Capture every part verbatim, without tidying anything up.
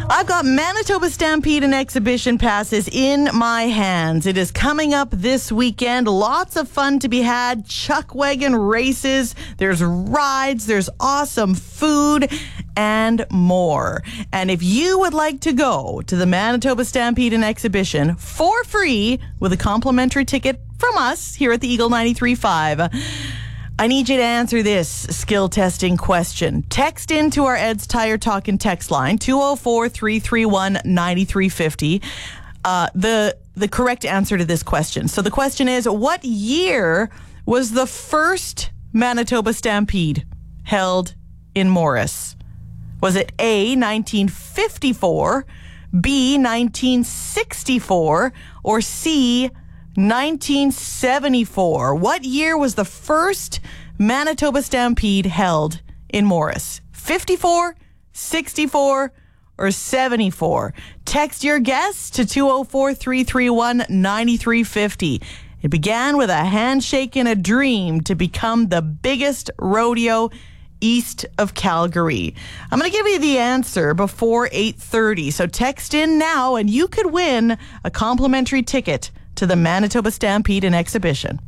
I've got Manitoba Stampede and Exhibition passes in my hands. It is coming up this weekend. Lots of fun to be had. Chuck wagon races. There's rides. There's awesome food and more. And if you would like to go to the Manitoba Stampede and Exhibition for free with a complimentary ticket from us here at the Eagle ninety-three point five, I need you to answer this skill testing question. Text into our Ed's Tire Talkin' text line, two oh four, three three one, nine three five oh, uh, the, the correct answer to this question. So the question is, what year was the first Manitoba Stampede held in Morris? Was it A, nineteen fifty-four, B, nineteen sixty-four, or C, nineteen seventy-four? What year was the first Manitoba Stampede held in Morris? fifty-four, sixty-four, or seventy-four? Text your guess to two oh four, three three one, nine three five oh. It began with a handshake and a dream to become the biggest rodeo east of Calgary. I'm going to give you the answer before eight thirty. So text in now and you could win a complimentary ticket to the Manitoba Stampede and Exhibition.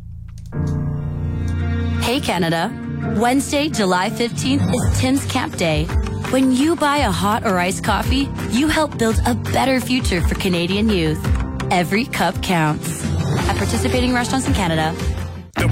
Hey Canada, Wednesday, July fifteenth is Tim's Camp Day. When you buy a hot or iced coffee, you help build a better future for Canadian youth. Every cup counts. At participating restaurants in Canada,